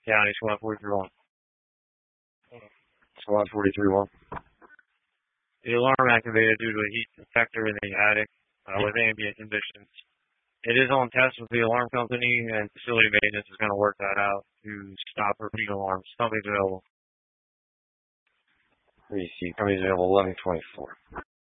County, Squad 43-1. Squad 43-1. The alarm activated due to a heat detector in the attic with ambient conditions. It is on test with the alarm company, and facility maintenance is going to work that out to stop repeat alarms. Company's available. Company's available 1124.